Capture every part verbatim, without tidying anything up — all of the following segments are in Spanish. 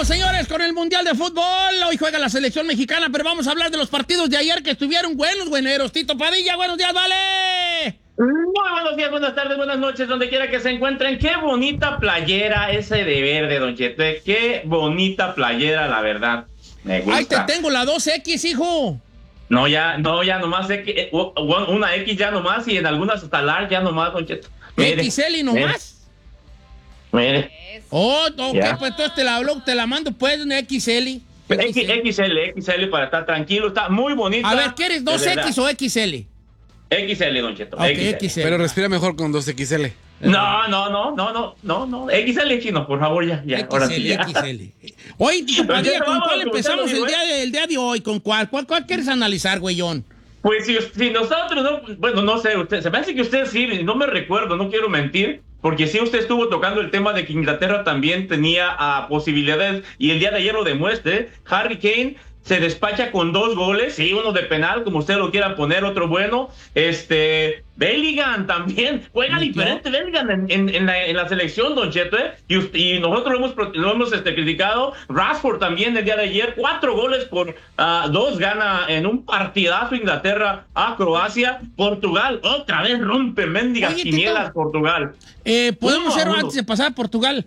Vamos, señores, con el Mundial de Fútbol. Hoy juega la selección mexicana, pero vamos a hablar de los partidos de ayer que estuvieron buenos, bueneros. Tito Padilla, buenos días, vale. Muy buenos días, buenas tardes, buenas noches, donde quiera que se encuentren. Qué bonita playera ese de verde, Don Cheto. Qué bonita playera, la verdad. Me gusta. Ay, te tengo la dos equis, hijo. No, ya, no, ya nomás X, una X ya nomás y en algunas hasta large ya nomás, Don Cheto. Mire, X L y nomás. Mire. Oh, ok, Ya. pues entonces te la hablo, te la mando pues una X L. X, X L, X L para estar tranquilo, está muy bonita. A ver, ¿quieres dos equis o X L? X L, Don Cheto. Ok, X L. X L. Pero respira mejor con dos equis ele. No, no, no, no, no, no, no. X L chino, por favor, ya, ya. Ahora sí, X L, ya. X L. Oye, Tito Padilla, ¿con cuál empezamos el día, de, el día de hoy? ¿Con cuál? ¿Cuál, cuál quieres analizar, güeyón? Pues si, si nosotros, no, bueno, no sé, usted, se me hace que usted sí, no me recuerdo, no quiero mentir, porque sí usted estuvo tocando el tema de que Inglaterra también tenía uh, posibilidades, y el día de ayer lo demuestra. ¿eh? Harry Kane se despacha con dos goles, sí, uno de penal, como usted lo quiera poner, otro bueno. Este, Bellingham también, juega ¿Metió? diferente Bellingham en, en, en, la, en la selección, Don Cheto, ¿eh? Y, usted, y nosotros lo hemos, lo hemos este, criticado. Rashford también el día de ayer, cuatro goles por uh, dos, gana en un partidazo Inglaterra a Croacia. Portugal, otra vez rompe mendigas Oye, quinielas, Tito. Portugal. Eh, Podemos Uno a hacer uno. antes de pasar a Portugal.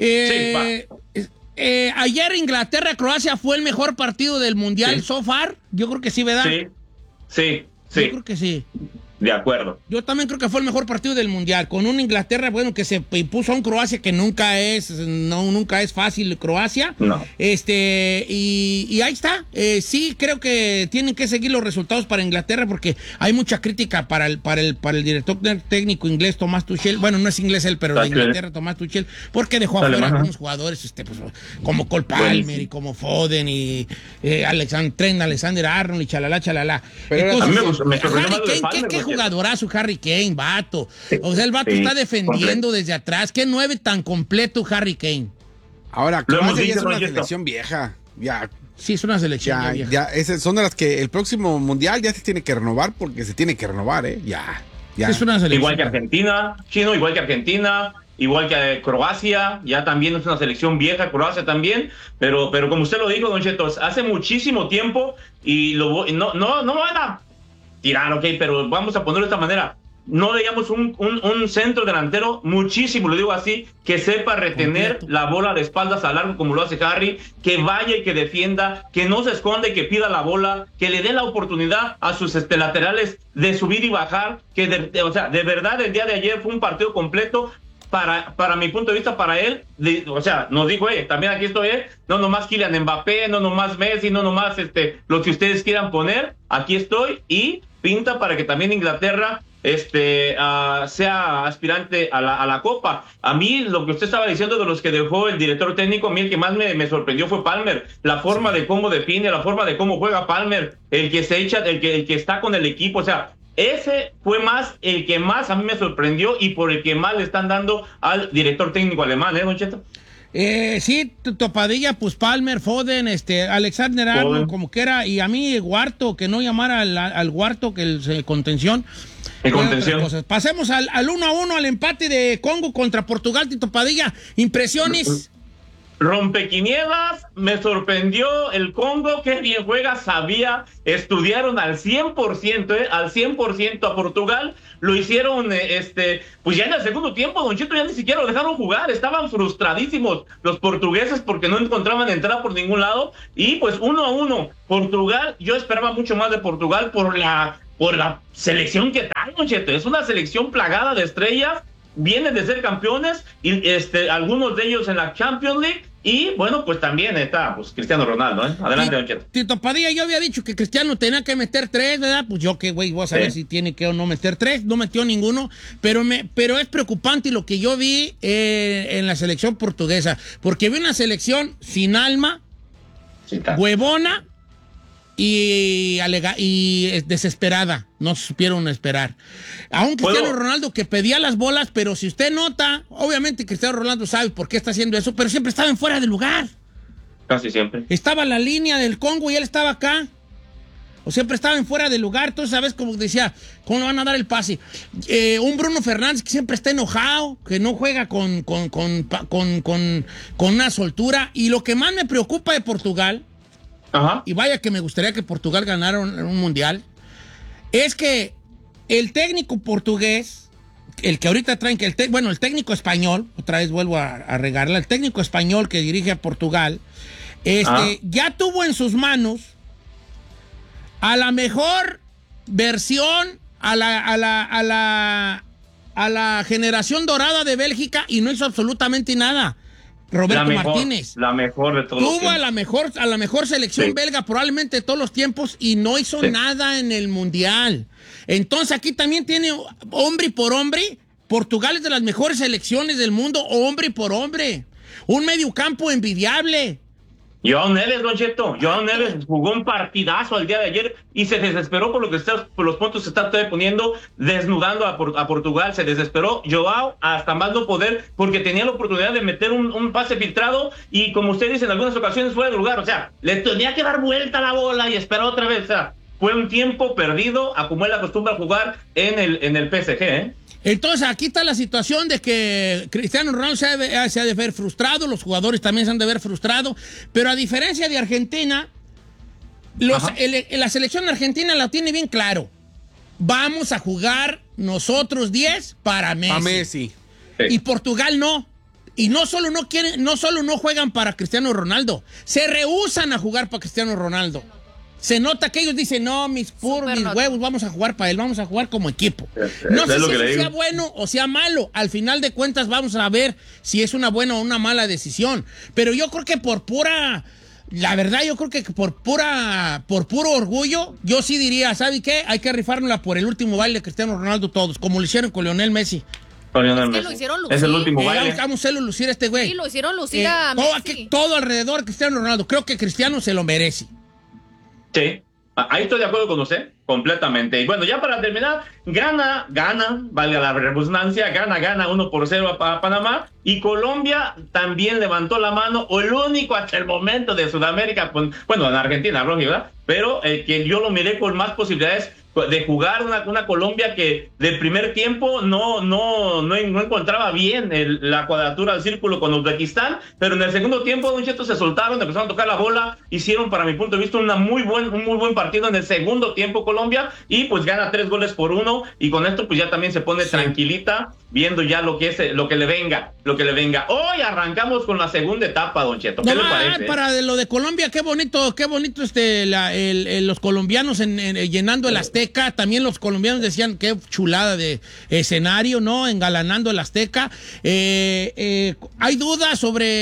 Eh, Sí, eh, ayer Inglaterra-Croacia fue el mejor partido del Mundial Sí. so far. Yo creo que sí, ¿verdad? Sí, sí, Yo sí, creo que sí. de acuerdo. Yo también creo que fue el mejor partido del Mundial, con un Inglaterra, bueno, que se impuso a un Croacia que nunca es, no, nunca es fácil Croacia. No. Este, y, y ahí está. Eh, sí, creo que tienen que seguir los resultados para Inglaterra porque hay mucha crítica para el, para el, para el director técnico inglés Tomás Tuchel. Bueno, no es inglés él, pero de Tuchel. Inglaterra Tomás Tuchel, porque dejó Alemán, afuera ajá. algunos jugadores, este, pues, como Cole Palmer Buenísimo. y como Foden y eh, Alexander, Trent, Alexander Arnold y chalala, chalala. Pero a mí me gustó- me sorprendió Harry más lo de Kane, ¿qué, Palmer, qué porque- jugadorazo Harry Kane, vato. O sea, el vato Sí, está defendiendo completo. desde atrás. Qué nueve tan completo Harry Kane. Ahora, Lo hemos Croacia ya dicho, es una Don Cheto. selección vieja. Ya, Sí, es una selección. ya, ya vieja. ya. Esas son de las que el próximo mundial ya se tiene que renovar porque se tiene que renovar, ¿eh? Ya, ya. Es una selección. Igual que Argentina, chino, igual que Argentina, igual que eh, Croacia, ya también es una selección vieja, Croacia también, pero, pero como usted lo dijo, Don Cheto, hace muchísimo tiempo y lo, voy- no, no, no van a tirar, ok, pero vamos a ponerlo de esta manera. No veíamos un, un, un centro delantero muchísimo, lo digo así, que sepa retener Completo. la bola de espaldas a largo como lo hace Harry, que vaya y que defienda, que no se esconde, que pida la bola, que le dé la oportunidad a sus este, laterales de subir y bajar, que de, de- o sea, de verdad el día de ayer fue un partido completo. Para, para mi punto de vista, para él, de- o sea, nos dijo, eh, también aquí estoy, eh, no nomás Kylian Mbappé, no nomás Messi, no nomás este, lo que ustedes quieran poner, aquí estoy, y pinta para que también Inglaterra este uh, sea aspirante a la, a la Copa. A mí, lo que usted estaba diciendo de los que dejó el director técnico, a mí el que más me, me sorprendió fue Palmer, la forma de cómo define, la forma de cómo juega Palmer, el que se echa, el que, el que está con el equipo, o sea, ese fue más el que más a mí me sorprendió y por el que más le están dando al director técnico alemán, ¿eh, Don Cheto? Eh, sí, tu- Topadilla, pues Palmer, Foden, este, Alexander Arnold, Foden. como que era, y a mí Guarto, que no llamara al, al Guarto, que el eh, contención. En Eh, contención. otras cosas. Pasemos al, al uno a uno, al empate de Congo contra Portugal, Tito Padilla. Impresiones. Rompequinielas, me sorprendió el Congo, qué bien juega, sabía, estudiaron al cien por ciento, eh, al cien por ciento a Portugal, lo hicieron, eh, este, pues ya en el segundo tiempo, Don Cheto, ya ni siquiera lo dejaron jugar, estaban frustradísimos los portugueses porque no encontraban entrada por ningún lado, y pues uno a uno, Portugal, yo esperaba mucho más de Portugal por la, por la selección que trae, Don Cheto, es una selección plagada de estrellas, vienen de ser campeones, y este, algunos de ellos en la Champions League, y bueno, pues también está pues Cristiano Ronaldo, ¿eh? Adelante, Don Cheto. Tito Padilla, yo había dicho que Cristiano tenía que meter tres, ¿verdad? Pues yo qué, güey, voy a saber Sí. si tiene que o no meter tres. No metió ninguno, pero me, pero es preocupante lo que yo vi eh, en la selección portuguesa, porque vi una selección sin alma, Sí, está. huevona y, alega y eh, desesperada. No supieron esperar. A un Cristiano ¿Puedo? Ronaldo que pedía las bolas, pero si usted nota, obviamente Cristiano Ronaldo sabe por qué está haciendo eso, pero siempre estaba en fuera de lugar. Casi siempre. Estaba la línea del Congo y él estaba acá. o siempre estaban fuera de lugar. Tú sabes, como decía, ¿cómo le van a dar el pase? Eh, un Bruno Fernández que siempre está enojado, que no juega con, con, con, con, con, con una soltura. Y lo que más me preocupa de Portugal, Ajá. y vaya que me gustaría que Portugal ganara un, un mundial, es que el técnico portugués, el que ahorita traen, que el te, bueno, el técnico español, otra vez vuelvo a, a regarla, el técnico español que dirige a Portugal, este, ah. ya tuvo en sus manos a la mejor versión, a la, a la, a la, a la generación dorada de Bélgica y no hizo absolutamente nada. Roberto la mejor, Martínez. La mejor de todos los tiempos. Tuvo a la mejor, a la mejor selección sí. belga probablemente de todos los tiempos y no hizo sí. nada en el Mundial. Entonces aquí también tiene hombre por hombre. Portugal es de las mejores selecciones del mundo, hombre por hombre. Un mediocampo envidiable. Joao Neves, Don Cheto, Joao Neves jugó un partidazo el día de ayer y se desesperó por lo que está, por los puntos que está poniendo, desnudando a, a Portugal. Se desesperó Joao hasta más no poder porque tenía la oportunidad de meter un, un pase filtrado y, como usted dice, en algunas ocasiones fuera de lugar. O sea, le tenía que dar vuelta a la bola y esperar otra vez. O sea, fue un tiempo perdido a como él acostumbra a jugar en el, en el P S G, ¿eh? Entonces, aquí está la situación de que Cristiano Ronaldo se ha, de, se ha de ver frustrado, los jugadores también se han de ver frustrado, pero a diferencia de Argentina, los, el, la selección argentina la tiene bien claro. Vamos a jugar nosotros diez para Messi. A Messi. Sí. Y Portugal no. Y no solo no quieren, no solo no juegan para Cristiano Ronaldo, se rehúsan a jugar para Cristiano Ronaldo. Se nota que ellos dicen, no, mis puros, mis huevos, vamos a jugar para él, vamos a jugar como equipo. No sé si sea bueno o sea malo. Al final de cuentas vamos a ver si es una buena o una mala decisión. Pero yo creo que por pura, la verdad, yo creo que por pura, por puro orgullo, yo sí diría, ¿sabe qué? Hay que rifárnosla por el último baile de Cristiano Ronaldo todos, como lo hicieron con Lionel Messi. Es que lo hicieron lucir. Es el último baile. Eh, vamos a hacerlo lucir a este güey. Sí, lo hicieron lucir eh, a todo, Messi. aquí, todo alrededor de Cristiano Ronaldo. Creo que Cristiano se lo merece. Sí, ahí estoy de acuerdo con usted, completamente. Y bueno, ya para terminar, gana, gana, valga la redundancia, gana, gana uno por cero a, a Panamá, y Colombia también levantó la mano, o el único hasta el momento de Sudamérica, pues, bueno, en Argentina, ¿verdad? Pero el que yo lo miré con más posibilidades de jugar una, una Colombia que del primer tiempo no, no, no, no encontraba bien el, la cuadratura del círculo con Uzbekistán, pero en el segundo tiempo, Don Cheto, se soltaron, empezaron a tocar la bola, hicieron, para mi punto de vista, una muy buen, un muy buen partido en el segundo tiempo Colombia, y pues gana tres goles por uno, y con esto pues ya también se pone sí. tranquilita, viendo ya lo que es, lo que le venga, lo que le venga. Hoy arrancamos con la segunda etapa, Don Cheto. ¿Qué no, le parece? Para de lo de Colombia, qué bonito, qué bonito este, la, el, el, los colombianos en, en, llenando el Azteca. También los colombianos decían qué chulada de escenario, ¿no? Engalanando el Azteca. Eh, eh, hay dudas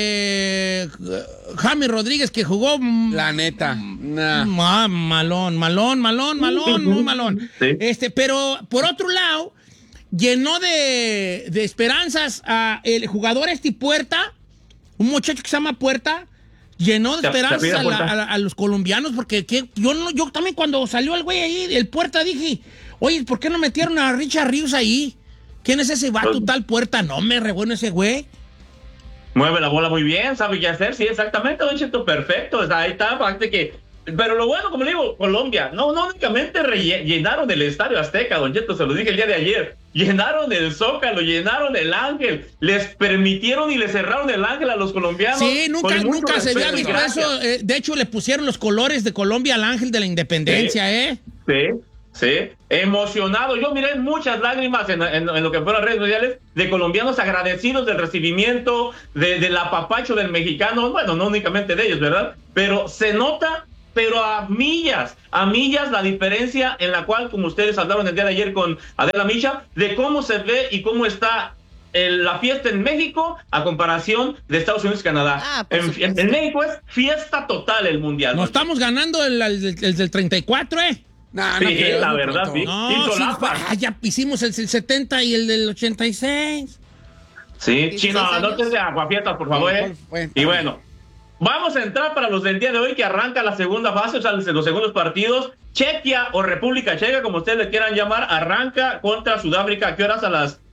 sobre James Rodríguez, que jugó. La neta. Nah. Ma, malón, malón, malón, malón, muy malón. Sí. Este, pero por otro lado, llenó de, de esperanzas a el jugador este Puerta, un muchacho que se llama Puerta. Llenó de esperanzas a, la, a, a los colombianos, porque que, yo, no, yo también cuando salió el güey ahí, el Puerta, dije, oye, ¿por qué no metieron a Richard Ríos ahí? ¿Quién es ese vato tal Puerta? No, me re bueno ese güey. Mueve la bola muy bien, sabe qué hacer, sí, exactamente, Don Cheto, perfecto, o sea, ahí está, aparte que... Pero lo bueno, como le digo, Colombia, no, no únicamente llenaron el Estadio Azteca, Don Cheto, se lo dije el día de ayer, llenaron el Zócalo, llenaron el Ángel, les permitieron y les cerraron el Ángel a los colombianos. Sí, nunca, nunca se había visto eso, eh, de hecho le pusieron los colores de Colombia al Ángel de la Independencia, sí, ¿eh? Sí, sí, emocionado, yo miré muchas lágrimas en, en, en lo que fueron las redes sociales de colombianos agradecidos del recibimiento, de, del apapacho del mexicano, bueno, no únicamente de ellos, ¿verdad? Pero se nota... pero a millas, a millas la diferencia en la cual, como ustedes hablaron el día de ayer con Adela Micha, de cómo se ve y cómo está el, la fiesta en México a comparación de Estados Unidos y Canadá. Ah, en, en, en México es fiesta total el Mundial. No estamos ganando el, el, el, el del treinta y cuatro, ¿eh? No, no, sí, creo, la verdad, sí. No, sí, ya hicimos el, el setenta y el del ochenta y seis. Sí, Chino, no te de aguafiestas, por favor, ¿eh? Y bueno... Vamos a entrar para los del día de hoy, que arranca la segunda fase, o sea, los segundos partidos. Chequia o República Checa, como ustedes le quieran llamar, arranca contra Sudáfrica. ¿A qué horas? A las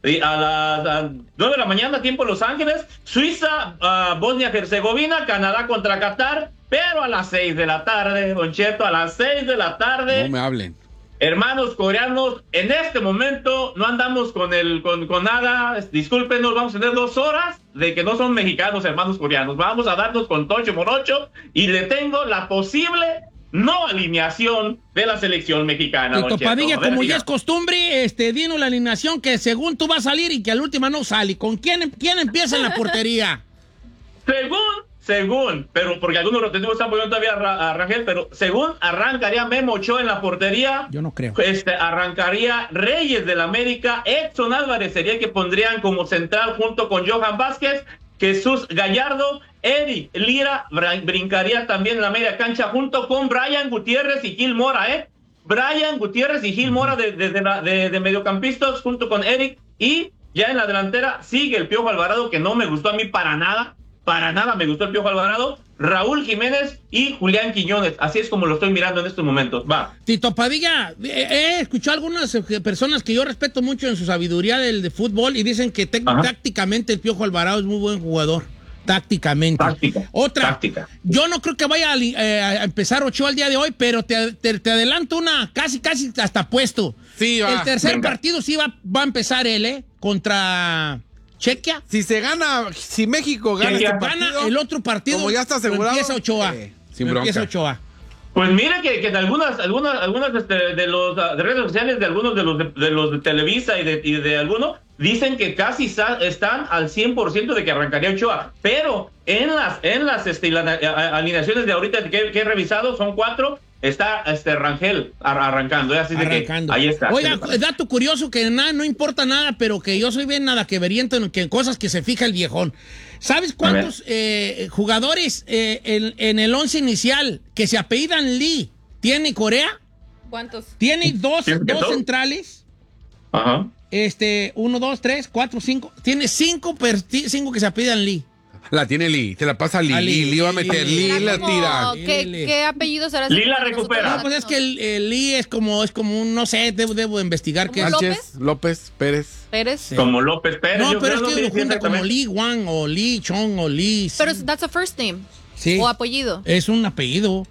a las nueve de la mañana, tiempo Los Ángeles, Suiza, uh, Bosnia-Herzegovina, Canadá contra Qatar, pero a las seis de la tarde, Don Cheto, a las seis de la tarde. No me hablen. Hermanos coreanos, en este momento no andamos con el con, con nada, discúlpenos, vamos a tener dos horas de que no son mexicanos, hermanos coreanos. Vamos a darnos con Tocho Morocho y le tengo la posible no alineación de la selección mexicana. Tito Padilla, como diga. Ya es costumbre, este, dinos la alineación que según tú vas a salir y que al última no sale. ¿Con quién, quién empieza en la portería? Según, según, pero porque algunos lo tenemos, están poniendo todavía a, a Rangel, pero según arrancaría Memo Ochoa en la portería. Yo no creo. Este, arrancaría Reyes del América, Edson Álvarez sería el que pondrían como central junto con Johan Vázquez, Jesús Gallardo, Eric Lira brincaría también en la media cancha junto con Brian Gutiérrez y Gil Mora, ¿eh? Brian Gutiérrez y Gil Mora de, de, de, de, de mediocampistas junto con Eric, y ya en la delantera sigue el Piojo Alvarado, que no me gustó a mí para nada, para nada me gustó el Piojo Alvarado, Raúl Jiménez y Julián Quiñones, así es como lo estoy mirando en estos momentos. Va. Tito Padilla, he escuchado algunas personas que yo respeto mucho en su sabiduría del de fútbol y dicen que te, tácticamente el Piojo Alvarado es muy buen jugador. Tácticamente. Táctica. Otra. Táctica. Yo no creo que vaya a, eh, a empezar Ochoa el día de hoy, pero te, te, te adelanto una, casi, casi hasta puesto. Sí, va. El tercer Venga. partido sí va, va a empezar él, ¿eh? Contra Chequia. Si se gana, si México gana Chequia. este partido, Gana el otro partido. como ya está asegurado, Empieza Ochoa. eh, sin empieza bronca. Ochoa. Pues mire que, que en algunas, algunas, algunas este, de los uh, de redes sociales de algunos de los de, de los de Televisa y de, y de algunos dicen que casi sa- están al cien por ciento de que arrancaría Ochoa, pero en las en las este, la, a, alineaciones de ahorita que, que he revisado son cuatro, está este Rangel ar- arrancando, ¿eh? Así Arrancando. de que ahí está. Oiga, dato curioso que nada, no importa nada, pero que yo soy bien nada que veriento en, que en cosas que se fija el viejón. ¿Sabes cuántos eh, jugadores eh, en, en el once inicial que se apellidan Lee tiene Corea? ¿Cuántos? Tiene dos, ¿Tiene dos dos? centrales. Ajá. Este, uno, dos, tres, cuatro, cinco. Tiene cinco, per, cinco que se apellidan Lee. La tiene Lee, te la pasa Lee. A Lee, Lee, Lee va a meter, Lee, Lee, Era la como, tira. ¿Qué, Lili. ¿Qué apellido será? Lili la Nosotros recupera. No, pues es que el, el Lee es como, es como un, no sé, debo, debo investigar qué es. ¿Como Sánchez, López, Pérez. Pérez. Sí. Como López Pérez. No, yo pero es creo, que sí, lo sí, junta como exactamente. Lee Wang o Lee Chong o Lee. Pero that's a first name. Sí. O apellido. Es un apellido.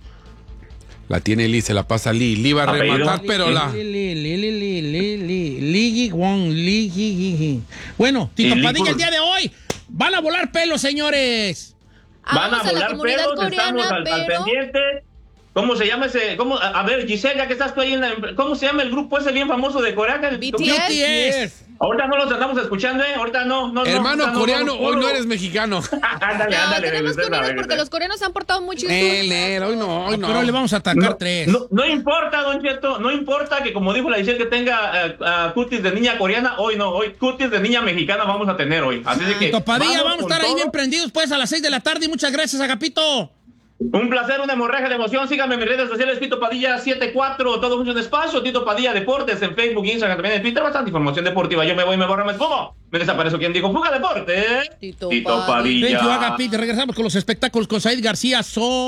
La tiene Lee, se la pasa Lee. Lee va a Apellido. rematar, pero la... Li, li, li, li, li, li, li, Li Yi Wong, Li Yi Yi Yi. Bueno, Tito Y Lee Padilla, por- el día de hoy van a volar pelos, señores. Van a Amamos la volar comunidad pelos, coreana, estamos al, al pero- pendiente. ¿Cómo se llama ese? ¿Cómo? A, a ver, Giselle, ya que estás tú ahí en la... ¿Cómo se llama el grupo ese bien famoso de Corea? B T S. B T S. Ahorita no los estamos escuchando, ¿eh? Ahorita no. no Hermano no, no, coreano, no, hoy no puro- eres mexicano. ándale, No, ándale. tenemos que regresa, unirnos porque regresa. los coreanos se han portado muy chistosos. Nel, Nel, hoy no, hoy no. Pero le vamos a atacar No, tres. no, no importa, Don Cheto, no importa que como dijo la Giselle que tenga eh, uh, cutis de niña coreana, hoy no, hoy cutis de niña mexicana vamos a tener hoy. Así de que Tito Padilla, vamos a con estar ahí todo. bien prendidos pues a las seis de la tarde y muchas gracias, Agapito. Un placer, una hemorragia de emoción. Síganme en mis redes sociales, Tito Padilla setenta y cuatro, todo mucho en espacio, Tito Padilla Deportes en Facebook, Instagram, también en Twitter, bastante información deportiva. Yo me voy, me borro, me esfumo. Me desaparezco. ¿Quién dijo Fuga Deportes? Tito Padilla. Padilla. Thank you, Agapito. Regresamos con los espectáculos con Said García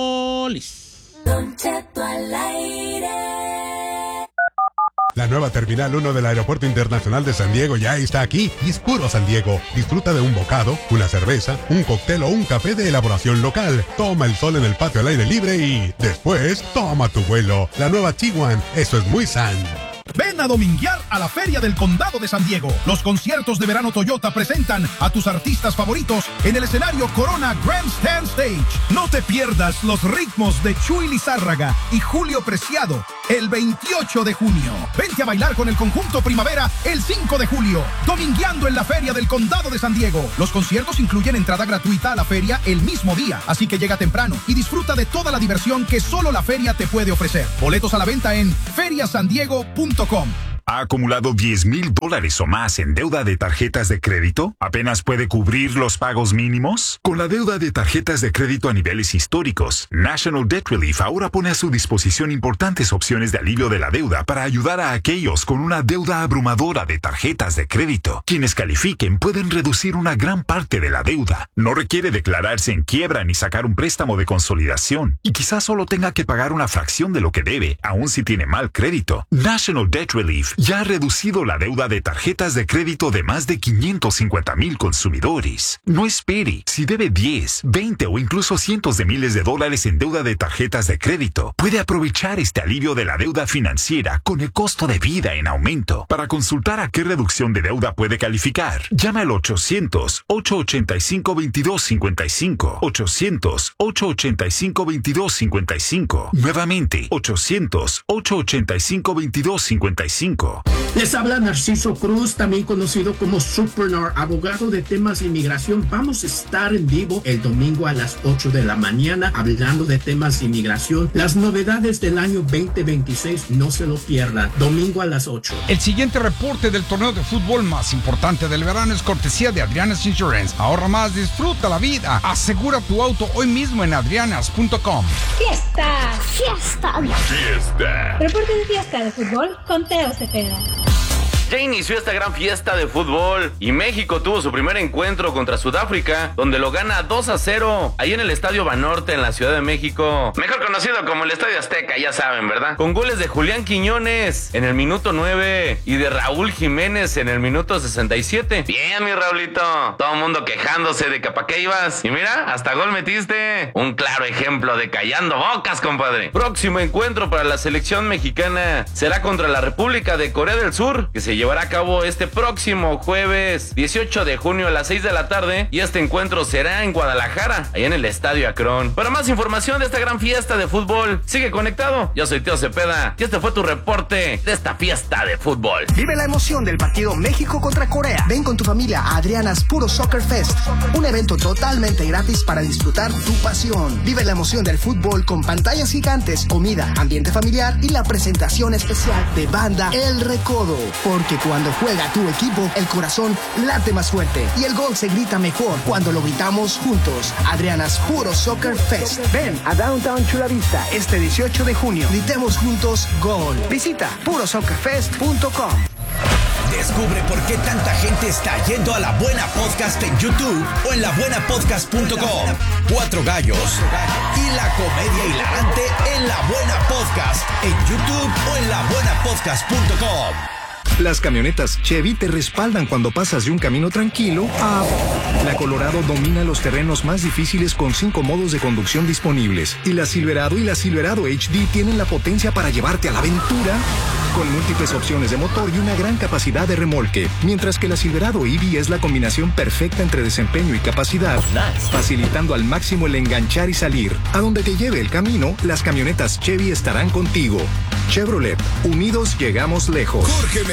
Solís. Don Cheto al aire. La nueva Terminal uno del Aeropuerto Internacional de San Diego ya está aquí y es puro San Diego. Disfruta de un bocado, una cerveza, un cóctel o un café de elaboración local. Toma el sol en el patio al aire libre y después toma tu vuelo. La nueva Tiguan, eso es muy san. Ven a dominguear a la Feria del Condado de San Diego. Los conciertos de verano Toyota presentan a tus artistas favoritos en el escenario Corona Grandstand Stage. No te pierdas los ritmos de Chuy Lizárraga y Julio Preciado el veintiocho de junio. Vente a bailar con el conjunto Primavera el cinco de julio. Domingueando en la Feria del Condado de San Diego. Los conciertos incluyen entrada gratuita a la feria el mismo día, así que llega temprano y disfruta de toda la diversión que solo la feria te puede ofrecer. Boletos a la venta en feria san diego punto com. ¿Ha acumulado diez mil dólares o más en deuda de tarjetas de crédito? ¿Apenas puede cubrir los pagos mínimos? Con la deuda de tarjetas de crédito a niveles históricos, National Debt Relief ahora pone a su disposición importantes opciones de alivio de la deuda para ayudar a aquellos con una deuda abrumadora de tarjetas de crédito. Quienes califiquen pueden reducir una gran parte de la deuda. No requiere declararse en quiebra ni sacar un préstamo de consolidación. Y quizás solo tenga que pagar una fracción de lo que debe, aun si tiene mal crédito. National Debt Relief ya ha reducido la deuda de tarjetas de crédito de más de quinientos cincuenta mil consumidores. No espere. Si debe diez, veinte o incluso cientos de miles de dólares en deuda de tarjetas de crédito, puede aprovechar este alivio de la deuda financiera con el costo de vida en aumento. Para consultar a qué reducción de deuda puede calificar, llama al ochocientos, ochocientos ochenta y cinco, veintidós cincuenta y cinco. ochocientos, ochocientos ochenta y cinco, veintidós cincuenta y cinco. Nuevamente, ochocientos, ochocientos ochenta y cinco, veintidós cincuenta y cinco. Les habla Narciso Cruz, también conocido como Supernor, abogado de temas de inmigración. Vamos a estar en vivo el domingo a las ocho de la mañana hablando de temas de inmigración. Las novedades del año veinte veintiséis, no se lo pierdan. Domingo a las ocho. El siguiente reporte del torneo de fútbol más importante del verano es cortesía de Adriana's Insurance. Ahorra más, disfruta la vida. Asegura tu auto hoy mismo en adrianas punto com. Fiesta, fiesta, Fiesta. reporte de fiesta de fútbol con Teo Cepeda. Ya inició esta gran fiesta de fútbol y México tuvo su primer encuentro contra Sudáfrica, donde lo gana dos a cero, ahí en el Estadio Banorte en la Ciudad de México, mejor conocido como el Estadio Azteca, ya saben, ¿verdad? Con goles de Julián Quiñones en el minuto nueve y de Raúl Jiménez en el minuto sesenta y siete. Bien, mi Raulito, todo el mundo quejándose de que pa' qué ibas, y mira, hasta gol metiste. Un claro ejemplo de callando bocas, compadre. Próximo encuentro para la selección mexicana será contra la República de Corea del Sur, que se llevará a cabo este próximo jueves dieciocho de junio a las seis de la tarde, y este encuentro será en Guadalajara, allá en el Estadio Akron. Para más información de esta gran fiesta de fútbol, sigue conectado. Yo soy Teo Cepeda y este fue tu reporte de esta fiesta de fútbol. Vive la emoción del partido México contra Corea. Ven con tu familia a Adriana's Puro Soccer Fest, un evento totalmente gratis para disfrutar tu pasión. Vive la emoción del fútbol con pantallas gigantes, comida, ambiente familiar y la presentación especial de banda El Recodo. Porque cuando juega tu equipo, el corazón late más fuerte y el gol se grita mejor cuando lo gritamos juntos. Adriana's Puro Soccer Fest. Ven a Downtown Chula Vista este dieciocho de junio. Gritemos juntos gol. Visita puro soccer fest punto com. Descubre por qué tanta gente está yendo a La Buena Podcast en YouTube o en la buena podcast punto com. Cuatro gallos y la comedia hilarante en La Buena Podcast en YouTube o en la buena podcast punto com. Las camionetas Chevy te respaldan cuando pasas de un camino tranquilo a... La Colorado domina los terrenos más difíciles con cinco modos de conducción disponibles. Y la Silverado y la Silverado H D tienen la potencia para llevarte a la aventura con múltiples opciones de motor y una gran capacidad de remolque. Mientras que la Silverado E V es la combinación perfecta entre desempeño y capacidad, facilitando al máximo el enganchar y salir. A donde te lleve el camino, las camionetas Chevy estarán contigo. Chevrolet, unidos llegamos lejos. Jorge